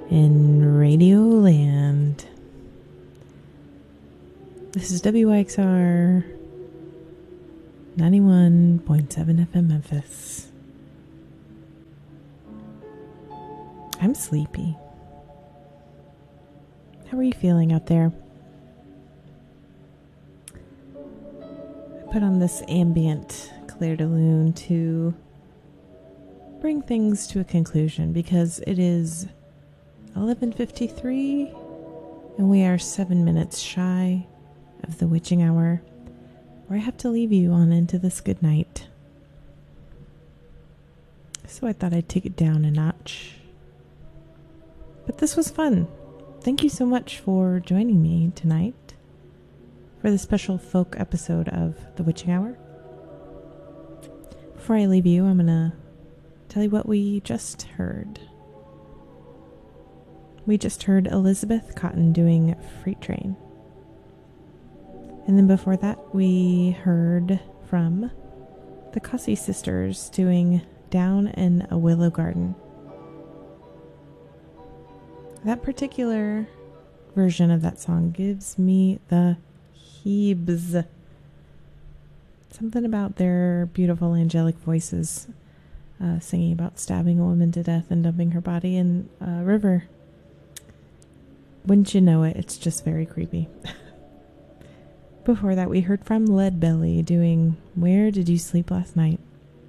in Radioland. This is WYXR 91.7 FM Memphis. I'm sleepy. How are you feeling out there? I put on this ambient Clair de Lune to bring things to a conclusion because it is 11:53 and we are 7 minutes shy of the witching hour, where I have to leave you on into this good night. So I thought I'd take it down a notch. But this was fun. Thank you so much for joining me tonight for the special folk episode of The Witching Hour. Before I leave you, I'm going to tell you what we just heard. We just heard Elizabeth Cotten doing Freight Train. And then before that, we heard from the Cossey Sisters doing Down in a Willow Garden. That particular version of that song gives me the heebs. Something about their beautiful angelic voices singing about stabbing a woman to death and dumping her body in a river. Wouldn't you know it, it's just very creepy. Before that, we heard from Leadbelly doing Where Did You Sleep Last Night?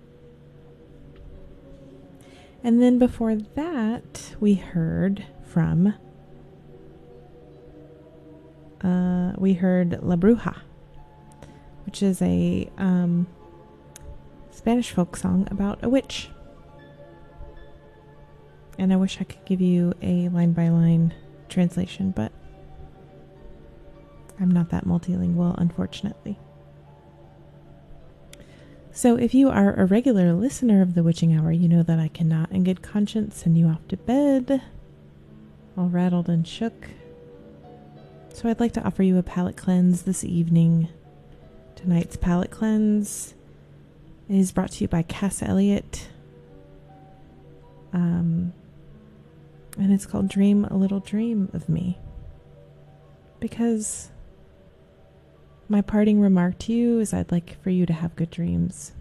And then before that, we heard from La Bruja, which is a Spanish folk song about a witch. And I wish I could give you a line-by-line translation, but I'm not that multilingual, unfortunately. So if you are a regular listener of The Witching Hour, you know that I cannot in good conscience send you off to bed all rattled and shook. So I'd like to offer you a palate cleanse this evening. Tonight's palate cleanse is brought to you by Cass Elliot. And it's called Dream a Little Dream of Me. Because my parting remark to you is I'd like for you to have good dreams.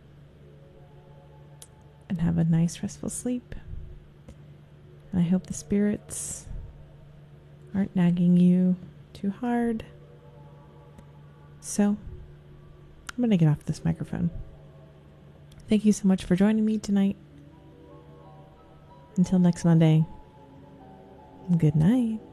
And have a nice restful sleep. And I hope the spirits aren't nagging you too hard. So, I'm going to get off this microphone. Thank you so much for joining me tonight. Until next Monday, good night.